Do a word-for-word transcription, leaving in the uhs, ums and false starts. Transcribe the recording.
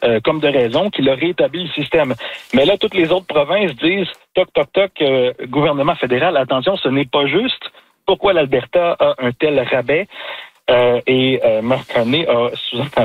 euh, comme de raison, qu'il a rétabli le système. Mais là, toutes les autres provinces disent, toc, toc, toc, euh, gouvernement fédéral, attention, ce n'est pas juste. Pourquoi l'Alberta a un tel rabais? Euh, et euh, Mark Carney a sous-entendu